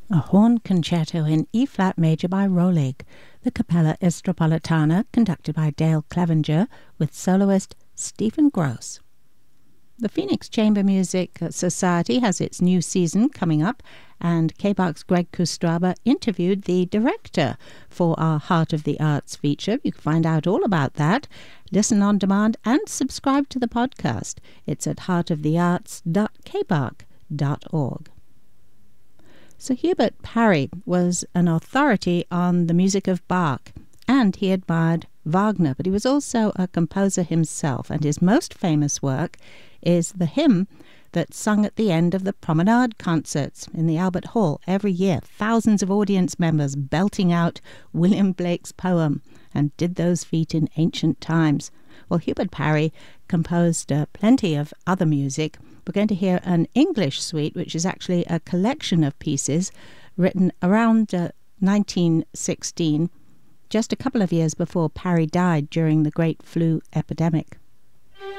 A horn concerto in E-flat major by Rolig, the Capella Estropolitana, conducted by Dale Clevenger, with soloist Stephen Gross. The Phoenix Chamber Music Society has its new season coming up, and KBARC's Greg Kustraba interviewed the director for our Heart of the Arts feature. You can find out all about that, listen on demand, and subscribe to the podcast. It's at heartofthearts.kbarc.org. So Hubert Parry was an authority on the music of Bach, and he admired Wagner, but he was also a composer himself, and his most famous work is the hymn that's sung at the end of the Promenade concerts in the Albert Hall every year. Thousands of audience members belting out William Blake's poem, and did those feat in ancient times. Well, Hubert Parry composed plenty of other music. We're going to hear an English suite, which is actually a collection of pieces written around 1916, just a couple of years before Parry died during the Great Flu epidemic.